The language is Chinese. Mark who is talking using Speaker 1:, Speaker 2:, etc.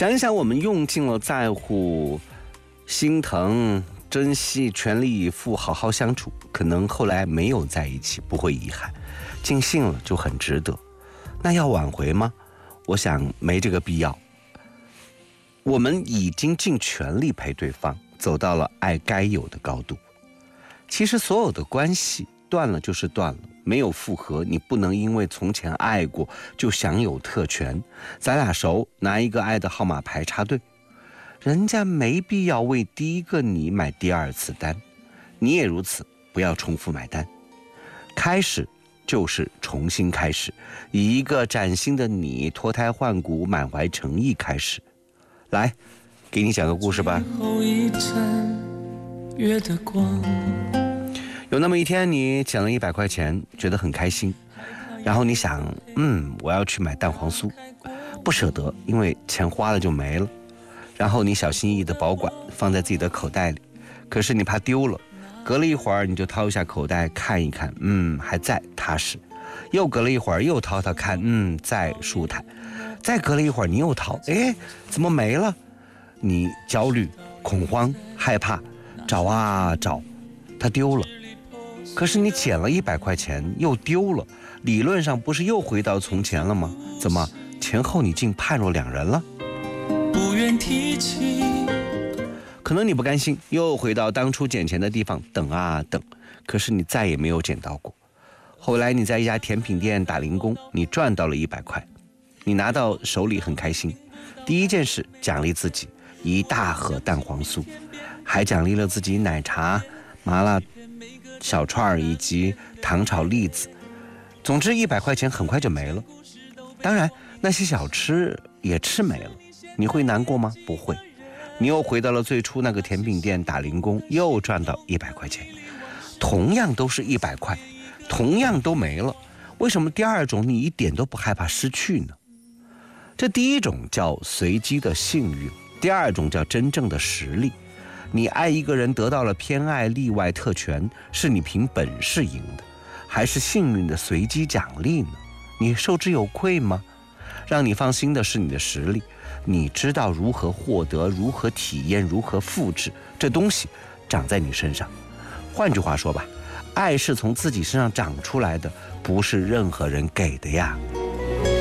Speaker 1: 想一想，我们用尽了在乎、心疼、珍惜，全力以赴，好好相处，可能后来没有在一起，不会遗憾，尽兴了就很值得。那要挽回吗？我想没这个必要。我们已经尽全力陪对方走到了爱该有的高度。其实所有的关系断了就是断了，没有复合，你不能因为从前爱过就享有特权。咱俩熟，拿一个爱的号码牌插队，人家没必要为第一个你买第二次单，你也如此，不要重复买单。开始就是重新开始，以一个崭新的你脱胎换骨，满怀诚意开始。来，给你讲个故事吧。有那么一天，你捡了100块钱，觉得很开心，然后你想，我要去买蛋黄酥，不舍得，因为钱花了就没了。然后你小心翼翼的保管，放在自己的口袋里，可是你怕丢了，隔了一会儿你就掏一下口袋看一看，还在，踏实。又隔了一会儿又掏掏看，在，舒坦。再隔了一会儿你又掏，怎么没了？你焦虑、恐慌、害怕，找啊找，它丢了。可是你捡了100块钱又丢了，理论上不是又回到从前了吗？怎么前后你竟判若两人了？不愿提起。可能你不甘心，又回到当初捡钱的地方，等啊等，可是你再也没有捡到过。后来你在一家甜品店打零工，你赚到了100块，你拿到手里很开心。第一件事，奖励自己1大盒蛋黄酥，还奖励了自己奶茶、麻辣小串以及糖炒栗子。总之100块钱很快就没了。当然那些小吃也吃没了，你会难过吗？不会。你又回到了最初那个甜品店打零工，又赚到100块钱，同样都是100块，同样都没了，为什么第二种你一点都不害怕失去呢？这第一种叫随机的幸运，第二种叫真正的实力。你爱一个人得到了偏爱、例外、特权，是你凭本事赢的，还是幸运的随机奖励呢？你受之有愧吗？让你放心的是你的实力，你知道如何获得，如何体验，如何复制，这东西长在你身上。换句话说吧，爱是从自己身上长出来的，不是任何人给的呀。